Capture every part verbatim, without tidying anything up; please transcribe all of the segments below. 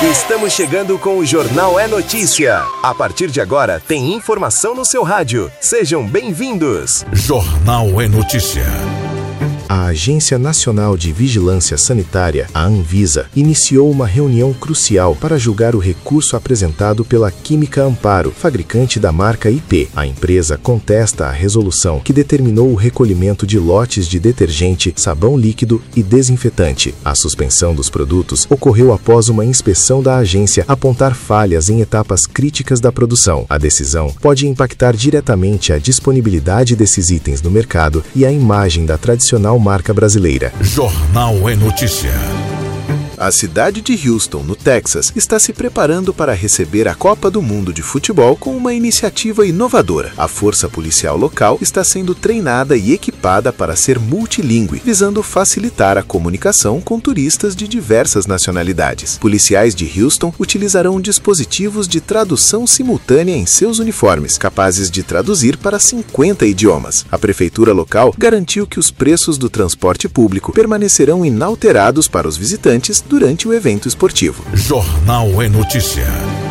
Estamos chegando com o Jornal É Notícia. A partir de agora, tem informação no seu rádio. Sejam bem-vindos. Jornal É Notícia. A Agência Nacional de Vigilância Sanitária, a Anvisa, iniciou uma reunião crucial para julgar o recurso apresentado pela Química Amparo, fabricante da marca I P. A empresa contesta a resolução que determinou o recolhimento de lotes de detergente, sabão líquido e desinfetante. A suspensão dos produtos ocorreu após uma inspeção da agência apontar falhas em etapas críticas da produção. A decisão pode impactar diretamente a disponibilidade desses itens no mercado e a imagem da tradicional marca brasileira. Jornal É Notícia. A cidade de Houston, no Texas, está se preparando para receber a Copa do Mundo de Futebol com uma iniciativa inovadora. A força policial local está sendo treinada e equipada para ser multilingüe, visando facilitar a comunicação com turistas de diversas nacionalidades. Policiais de Houston utilizarão dispositivos de tradução simultânea em seus uniformes, capazes de traduzir para cinquenta idiomas. A prefeitura local garantiu que os preços do transporte público permanecerão inalterados para os visitantes durante o evento esportivo. Jornal É Notícia.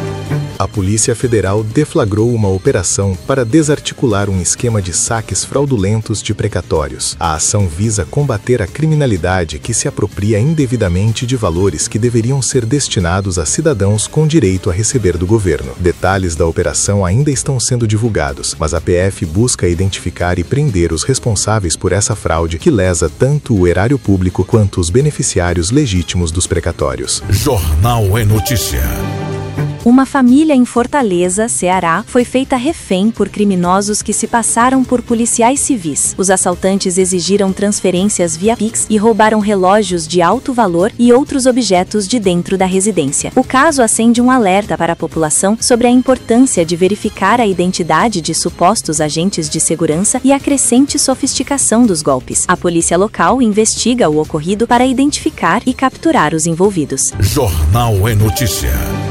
A Polícia Federal deflagrou uma operação para desarticular um esquema de saques fraudulentos de precatórios. A ação visa combater a criminalidade que se apropria indevidamente de valores que deveriam ser destinados a cidadãos com direito a receber do governo. Detalhes da operação ainda estão sendo divulgados, mas a P F busca identificar e prender os responsáveis por essa fraude que lesa tanto o erário público quanto os beneficiários legítimos dos precatórios. Jornal É Notícia. Uma família em Fortaleza, Ceará, foi feita refém por criminosos que se passaram por policiais civis. Os assaltantes exigiram transferências via Pix e roubaram relógios de alto valor e outros objetos de dentro da residência. O caso acende um alerta para a população sobre a importância de verificar a identidade de supostos agentes de segurança e a crescente sofisticação dos golpes. A polícia local investiga o ocorrido para identificar e capturar os envolvidos. Jornal É Notícia.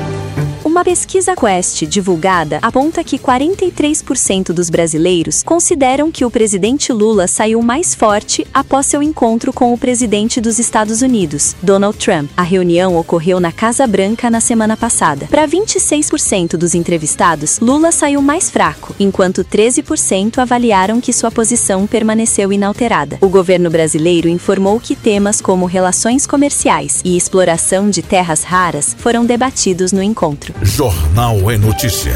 Uma pesquisa Quest divulgada aponta que quarenta e três por cento dos brasileiros consideram que o presidente Lula saiu mais forte após seu encontro com o presidente dos Estados Unidos, Donald Trump. A reunião ocorreu na Casa Branca na semana passada. Para vinte e seis por cento dos entrevistados, Lula saiu mais fraco, enquanto treze por cento avaliaram que sua posição permaneceu inalterada. O governo brasileiro informou que temas como relações comerciais e exploração de terras raras foram debatidos no encontro. Jornal É Notícia.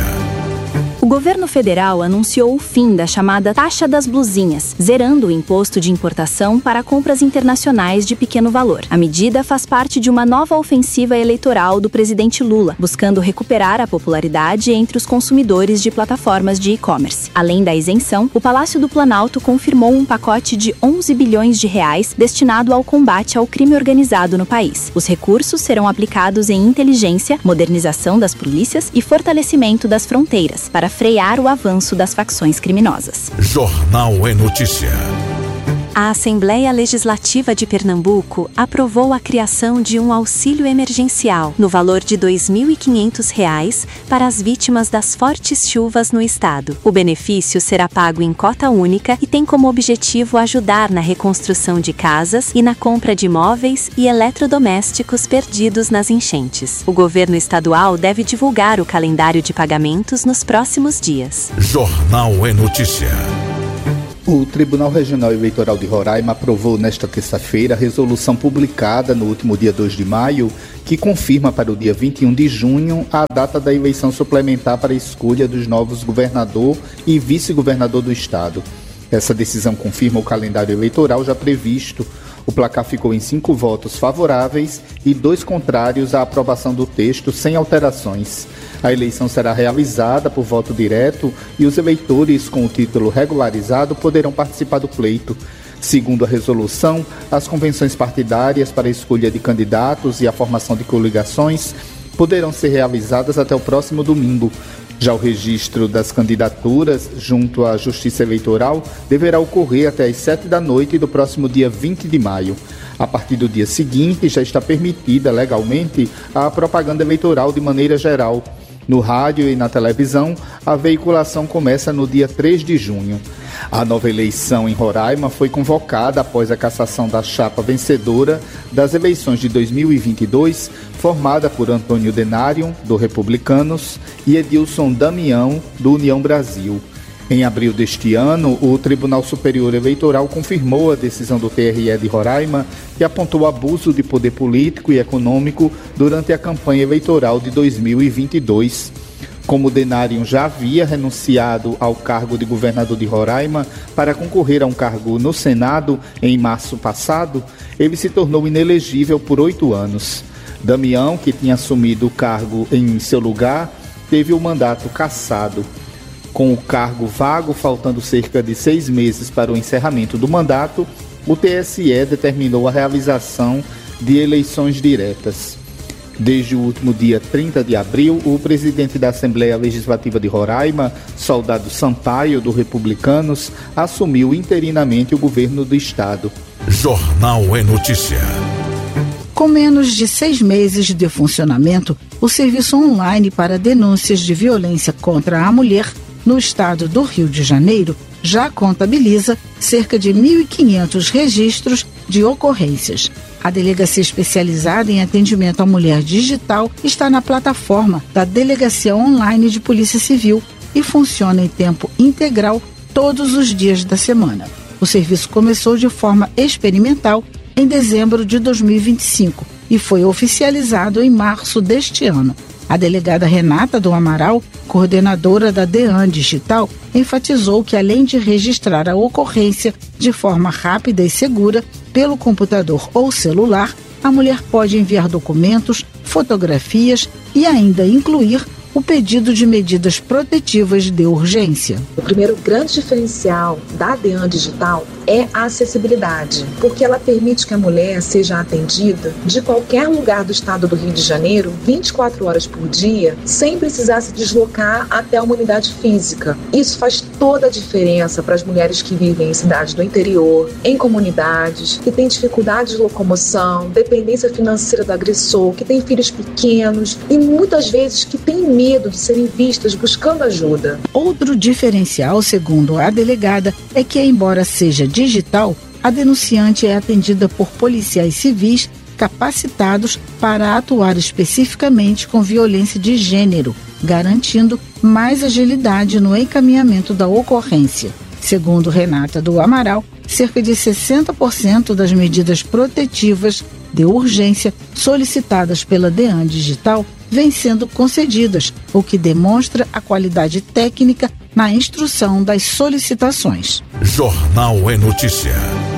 O governo federal anunciou o fim da chamada taxa das blusinhas, zerando o imposto de importação para compras internacionais de pequeno valor. A medida faz parte de uma nova ofensiva eleitoral do presidente Lula, buscando recuperar a popularidade entre os consumidores de plataformas de e-commerce. Além da isenção, o Palácio do Planalto confirmou um pacote de onze bilhões de reais destinado ao combate ao crime organizado no país. Os recursos serão aplicados em inteligência, modernização das polícias e fortalecimento das fronteiras, para frear o avanço das facções criminosas. Jornal É Notícia. A Assembleia Legislativa de Pernambuco aprovou a criação de um auxílio emergencial no valor de dois mil e quinhentos reais para as vítimas das fortes chuvas no estado. O benefício será pago em cota única e tem como objetivo ajudar na reconstrução de casas e na compra de móveis e eletrodomésticos perdidos nas enchentes. O governo estadual deve divulgar o calendário de pagamentos nos próximos dias. Jornal É Notícia. O Tribunal Regional Eleitoral de Roraima aprovou nesta terça-feira a resolução publicada no último dia dois de maio, que confirma para o dia vinte e um de junho a data da eleição suplementar para a escolha dos novos governador e vice-governador do estado. Essa decisão confirma o calendário eleitoral já previsto. O placar ficou em cinco votos favoráveis e dois contrários à aprovação do texto sem alterações. A eleição será realizada por voto direto e os eleitores com o título regularizado poderão participar do pleito. Segundo a resolução, as convenções partidárias para a escolha de candidatos e a formação de coligações poderão ser realizadas até o próximo domingo. Já o registro das candidaturas junto à Justiça Eleitoral deverá ocorrer até às sete da noite do próximo dia vinte de maio. A partir do dia seguinte, já está permitida legalmente a propaganda eleitoral de maneira geral. No rádio e na televisão, a veiculação começa no dia três de junho. A nova eleição em Roraima foi convocada após a cassação da chapa vencedora das eleições de dois mil e vinte e dois, formada por Antônio Denário, do Republicanos, e Edilson Damião, do União Brasil. Em abril deste ano, o Tribunal Superior Eleitoral confirmou a decisão do T R E de Roraima, que apontou abuso de poder político e econômico durante a campanha eleitoral de dois mil e vinte e dois. Como Denário já havia renunciado ao cargo de governador de Roraima para concorrer a um cargo no Senado em março passado, ele se tornou inelegível por oito anos. Damião, que tinha assumido o cargo em seu lugar, teve o mandato cassado. Com o cargo vago, faltando cerca de seis meses para o encerramento do mandato, o T S E determinou a realização de eleições diretas. Desde o último dia trinta de abril, o presidente da Assembleia Legislativa de Roraima, Soldado Sampaio, do Republicanos, assumiu interinamente o governo do estado. Jornal é Notícia. Com menos de seis meses de funcionamento, o serviço online para denúncias de violência contra a mulher no estado do Rio de Janeiro já contabiliza cerca de mil e quinhentos registros de ocorrências. A delegacia especializada em atendimento à mulher digital está na plataforma da Delegacia Online de Polícia Civil e funciona em tempo integral todos os dias da semana. O serviço começou de forma experimental em dezembro de dois mil e vinte e cinco e foi oficializado em março deste ano. A delegada Renata do Amaral, coordenadora da DEAN Digital, enfatizou que, além de registrar a ocorrência de forma rápida e segura pelo computador ou celular, a mulher pode enviar documentos, fotografias e ainda incluir o pedido de medidas protetivas de urgência. O primeiro grande diferencial da DEAN Digital é a acessibilidade, porque ela permite que a mulher seja atendida de qualquer lugar do estado do Rio de Janeiro, vinte e quatro horas por dia, sem precisar se deslocar até uma unidade física. Isso faz toda a diferença para as mulheres que vivem em cidades do interior, em comunidades, que têm dificuldade de locomoção, dependência financeira do agressor, que têm filhos pequenos e muitas vezes que têm medo de serem vistas buscando ajuda. Outro diferencial, segundo a delegada, é que, embora seja digital, a denunciante é atendida por policiais civis capacitados para atuar especificamente com violência de gênero, garantindo mais agilidade no encaminhamento da ocorrência. Segundo Renata do Amaral, cerca de sessenta por cento das medidas protetivas de urgência solicitadas pela DEAN Digital vêm sendo concedidas, o que demonstra a qualidade técnica na instrução das solicitações. Jornal é Notícia.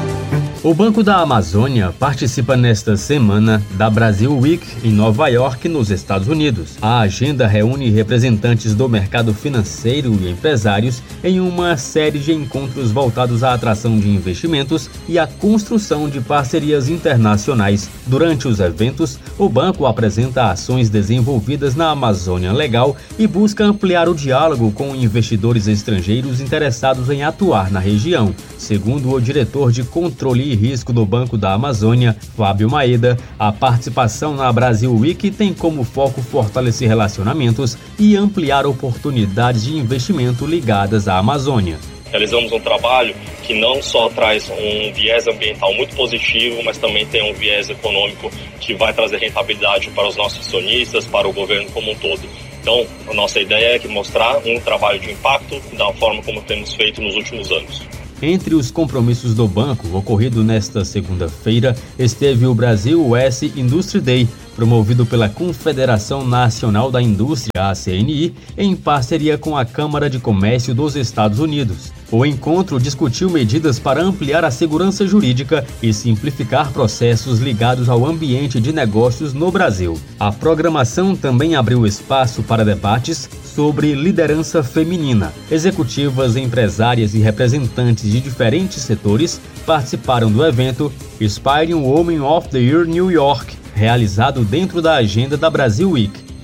O Banco da Amazônia participa nesta semana da Brasil Week em Nova York, nos Estados Unidos. A agenda reúne representantes do mercado financeiro e empresários em uma série de encontros voltados à atração de investimentos e à construção de parcerias internacionais. Durante os eventos, o banco apresenta ações desenvolvidas na Amazônia Legal e busca ampliar o diálogo com investidores estrangeiros interessados em atuar na região. Segundo o diretor de controle e risco do Banco da Amazônia, Fábio Maeda, a participação na Brasil Week tem como foco fortalecer relacionamentos e ampliar oportunidades de investimento ligadas à Amazônia. Realizamos um trabalho que não só traz um viés ambiental muito positivo, mas também tem um viés econômico que vai trazer rentabilidade para os nossos acionistas, para o governo como um todo. Então, a nossa ideia é que mostrar um trabalho de impacto da forma como temos feito nos últimos anos. Entre os compromissos do banco, ocorrido nesta segunda-feira, esteve o Brasil U S Industry Day, promovido pela Confederação Nacional da Indústria, a C N I, em parceria com a Câmara de Comércio dos Estados Unidos. O encontro discutiu medidas para ampliar a segurança jurídica e simplificar processos ligados ao ambiente de negócios no Brasil. A programação também abriu espaço para debates sobre liderança feminina. Executivas, empresárias e representantes de diferentes setores participaram do evento Inspiring Women of the Year New York, realizado dentro da agenda da Brasil Week.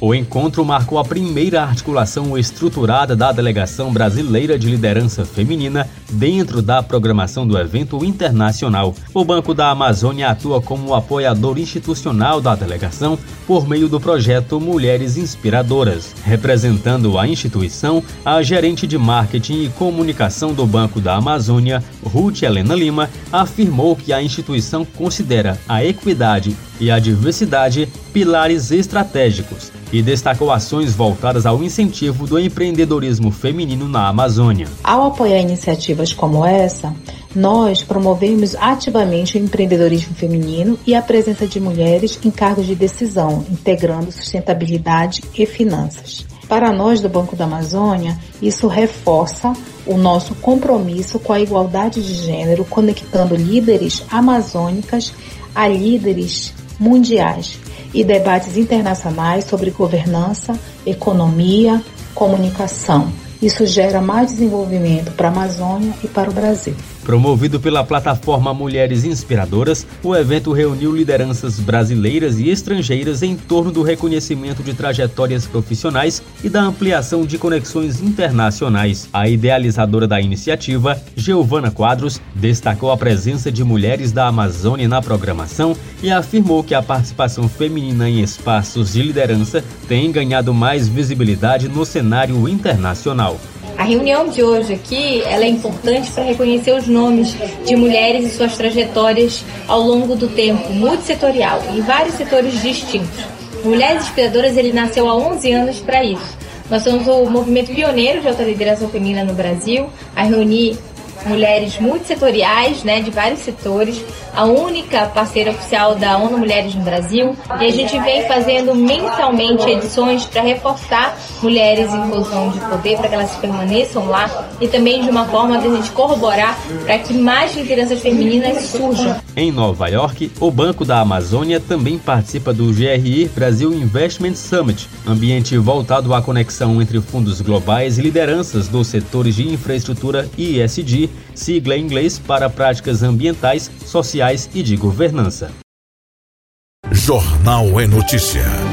O encontro marcou a primeira articulação estruturada da Delegação Brasileira de Liderança Feminina dentro da programação do evento internacional. O Banco da Amazônia atua como apoiador institucional da delegação por meio do projeto Mulheres Inspiradoras. Representando a instituição, a gerente de marketing e comunicação do Banco da Amazônia, Ruth Helena Lima, afirmou que a instituição considera a equidade e a diversidade pilares estratégicos e destacou ações voltadas ao incentivo do empreendedorismo feminino na Amazônia. Ao apoiar iniciativas como essa, nós promovemos ativamente o empreendedorismo feminino e a presença de mulheres em cargos de decisão, integrando sustentabilidade e finanças. Para nós do Banco da Amazônia, isso reforça o nosso compromisso com a igualdade de gênero, conectando líderes amazônicas a líderes mundiais e debates internacionais sobre governança, economia, comunicação. Isso gera mais desenvolvimento para a Amazônia e para o Brasil. Promovido pela plataforma Mulheres Inspiradoras, o evento reuniu lideranças brasileiras e estrangeiras em torno do reconhecimento de trajetórias profissionais e da ampliação de conexões internacionais. A idealizadora da iniciativa, Giovana Quadros, destacou a presença de mulheres da Amazônia na programação e afirmou que a participação feminina em espaços de liderança tem ganhado mais visibilidade no cenário internacional. A reunião de hoje aqui ela é importante para reconhecer os nomes de mulheres e suas trajetórias ao longo do tempo, multissetorial, em vários setores distintos. Mulheres Inspiradoras ele nasceu há onze anos para isso. Nós somos o movimento pioneiro de alta liderança feminina no Brasil, a reunir mulheres multissetoriais, né, de vários setores, a única parceira oficial da ONU Mulheres no Brasil, e a gente vem fazendo mensalmente edições para reforçar mulheres em posição de poder, para que elas permaneçam lá, e também de uma forma de a gente corroborar para que mais lideranças femininas surjam. Em Nova York, o Banco da Amazônia também participa do G R I Brasil Investment Summit, ambiente voltado à conexão entre fundos globais e lideranças dos setores de infraestrutura e E S G, sigla em inglês para práticas ambientais, sociais e de governança. Jornal é Notícia.